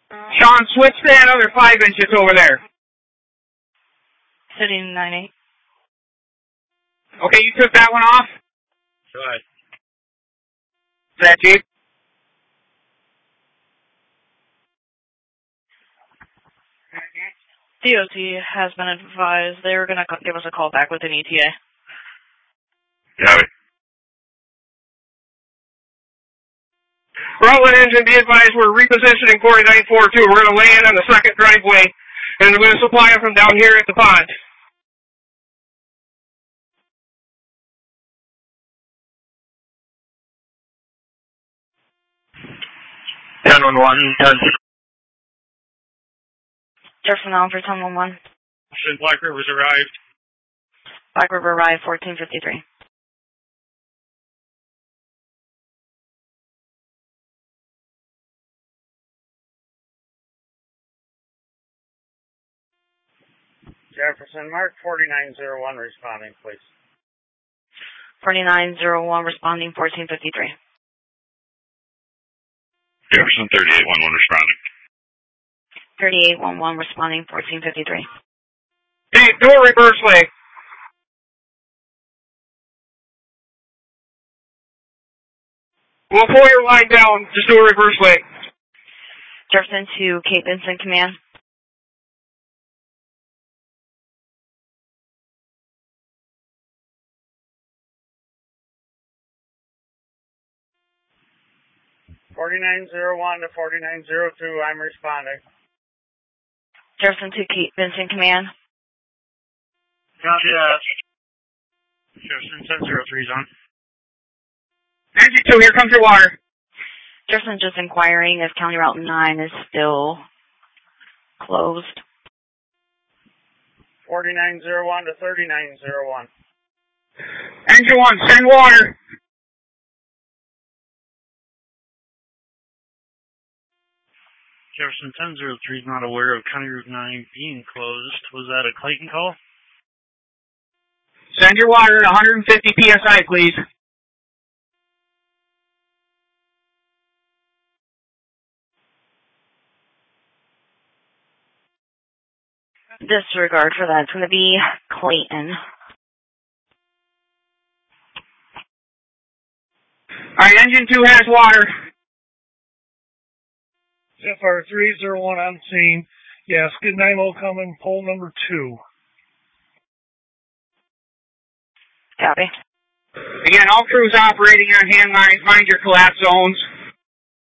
Sean, switch to that other 5 inches over there. Sitting 9-8. Okay, you took that one off? Go ahead. Is that Chief? DOT has been advised they were going to give us a call back with an ETA. Got it. Rutland engine, be advised we're repositioning 4942. We're going to lay in on the second driveway, and we're going to supply it from down here at the pond. 10-1-1, 10. Jefferson Allen for 10-1-1. Black River's arrived. Black River arrived 1453. Jefferson, Mark 4901 responding, please. 4901 responding 1453. Jefferson 3811 responding. 3811 responding 1453. Hey, do a reverse leg. We'll pull your line down. Just do a reverse leg. Jefferson to Cape Vincent Command. (4901 to 4902), I'm responding. Jefferson to Cape Vincent Command. Copy that. Jefferson 1003's on. Engine 2, here comes your water. Jefferson just inquiring if County Route 9 is still closed. 4901 to 3901. Engine 1, send water. Jefferson 1003 is not aware of County Route 9 being closed. Was that a Clayton call? Send your water at 150 psi, please. Disregard for that. It's going to be Clayton. All right, engine 2 has water. FR 301 on scene. Yes, good 9-0 coming, pole number 2. Copy. Again, all crews operating on hand, mind your collapse zones.